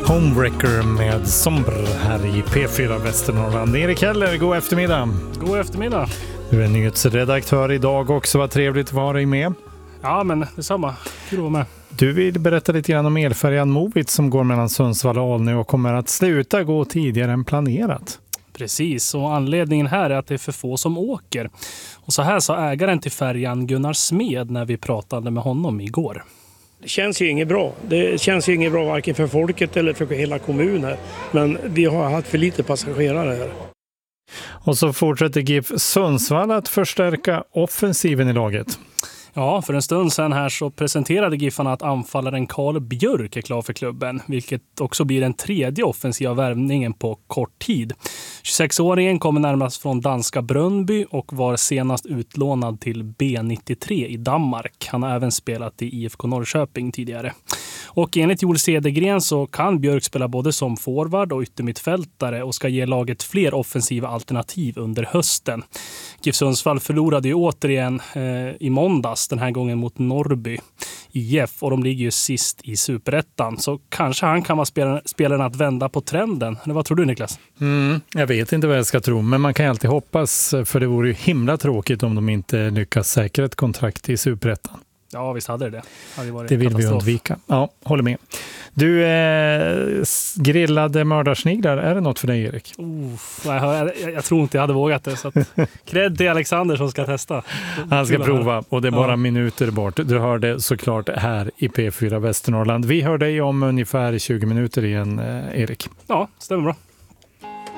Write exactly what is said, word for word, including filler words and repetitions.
Homewrecker med Somber här i P fyra Västernorrland. Erik Heller, god eftermiddag. God eftermiddag. Du är nyhetsredaktör idag också, vad trevligt att vara dig med. Ja, men detsamma. Kul att vara med. Du vill berätta lite grann om elfärjan Movit som går mellan Sundsvall och Alnö och kommer att sluta gå tidigare än planerat. Precis, och anledningen här är att det är för få som åker. Och så här sa ägaren till färjan Gunnar Smed när vi pratade med honom igår. Det känns ju inget bra. Det känns ju inget bra varken för folket eller för hela kommunen. Men vi har haft för lite passagerare här. Och så fortsätter GIF Sundsvall att förstärka offensiven i laget. Ja, för en stund sedan här så presenterade Giffarna att anfallaren Karl Björk är klar för klubben, vilket också blir den tredje offensiva värvningen på kort tid. tjugosexåringen kommer närmast från danska Brøndby och var senast utlånad till B nittiotre i Danmark. Han har även spelat i I F K Norrköping tidigare. Och enligt Joel Cedergren så kan Björk spela både som forward och yttermittfältare och ska ge laget fler offensiva alternativ under hösten. GIF Sundsvall förlorade ju återigen eh, i måndags, den här gången mot Norrby I F, och de ligger ju sist i Superettan. Så kanske han kan vara spelaren, spelaren att vända på trenden. Eller vad tror du, Niklas? Mm, jag vet inte vad jag ska tro, men man kan alltid hoppas, för det vore ju himla tråkigt om de inte lyckas säkra ett kontrakt i Superettan. Ja, visst hade det. Hade varit det vill katastrof. Vi undvika. Ja, håller med. Du, eh, grillade mördarsniglar, är det något för dig, Erik? Oh, jag, jag, jag tror inte jag hade vågat det. Så att, cred till Alexander som ska testa. Han ska prova och det är bara ja. minuter bort. Du hör det såklart här i P fyra Västernorrland. Vi hör dig om ungefär tjugo minuter igen, eh, Erik. Ja, stämmer bra.